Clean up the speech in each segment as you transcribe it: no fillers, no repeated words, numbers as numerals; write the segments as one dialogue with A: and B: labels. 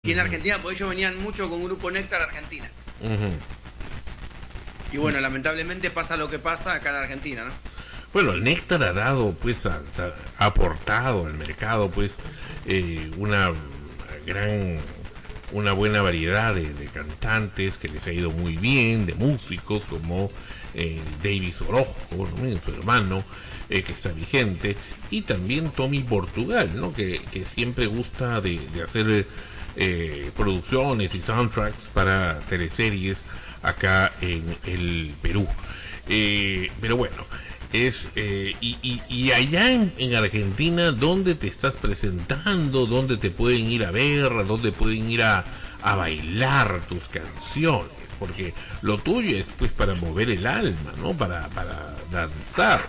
A: aquí en Argentina, porque ellos venían mucho con Grupo Néctar a Argentina.
B: Ujú.
A: Y bueno, lamentablemente pasa lo que pasa acá en Argentina, ¿no?
B: Bueno, el Néctar ha dado, pues, ha aportado al mercado, pues, una gran, una buena variedad de cantantes que les ha ido muy bien, de músicos como Davis Orozco, ¿no? Su hermano, que está vigente, y también Tommy Portugal, ¿no? Que siempre gusta de hacer producciones y soundtracks para teleseries acá en el Perú. Pero bueno, y allá en Argentina, ¿dónde te estás presentando? ¿Dónde te pueden ir a ver? ¿Dónde pueden ir a bailar tus canciones? Porque lo tuyo es, pues, para mover el alma, ¿no? Para danzar.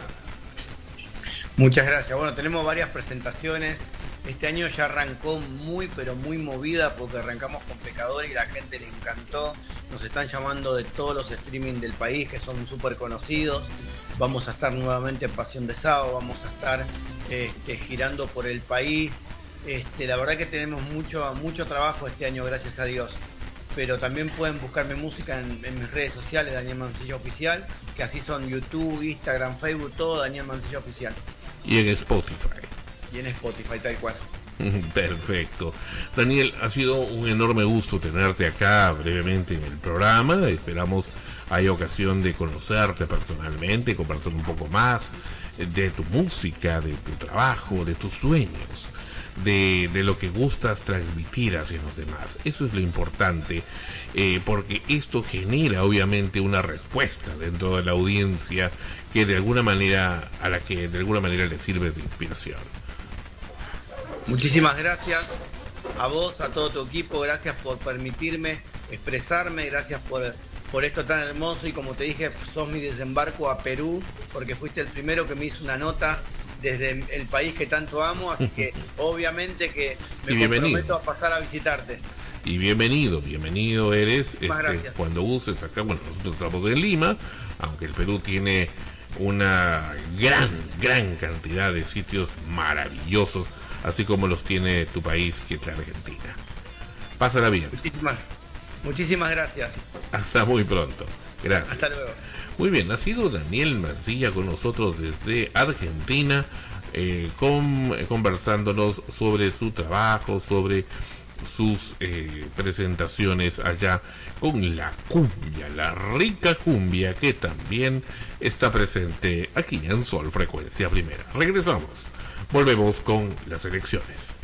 A: Muchas gracias. Bueno, tenemos varias presentaciones. Este año ya arrancó muy, pero muy movida porque arrancamos con Pecador y la gente le encantó. Nos están llamando de todos los streaming del país que son súper conocidos. Vamos a estar nuevamente en Pasión de Sábado, vamos a estar girando por el país. La verdad que tenemos mucho trabajo este año, gracias a Dios. Pero también pueden buscarme música en mis redes sociales, Daniel Mancilla Oficial, que así son YouTube, Instagram, Facebook, todo Daniel Mancilla Oficial.
B: Y en Spotify.
A: Y en Spotify, tal cual.
B: Perfecto. Daniel, ha sido un enorme gusto tenerte acá brevemente en el programa. Esperamos haya ocasión de conocerte personalmente, conversar un poco más de tu música, de tu trabajo, de tus sueños, de lo que gustas transmitir hacia los demás. Eso es lo importante, porque esto genera obviamente una respuesta dentro de la audiencia que de alguna manera, a la que de alguna manera le sirves de inspiración.
A: Muchísimas gracias a vos, a todo tu equipo, gracias por permitirme expresarme, gracias por esto tan hermoso y como te dije, sos mi desembarco a Perú, porque fuiste el primero que me hizo una nota desde el país que tanto amo, así que obviamente que me comprometo a pasar a visitarte.
B: Y bienvenido eres, cuando gustes acá. Bueno, nosotros estamos en Lima, aunque el Perú tiene una gran cantidad de sitios maravillosos, así como los tiene tu país, que es la Argentina. Pásala bien.
A: Muchísimas gracias.
B: Hasta muy pronto. Gracias.
A: Hasta luego.
B: Muy bien, ha sido Daniel Mancilla con nosotros desde Argentina, conversándonos sobre su trabajo, sobre sus presentaciones allá con la cumbia, la rica cumbia que también está presente aquí en Sol Frecuencia Primera. Regresamos, volvemos con las elecciones.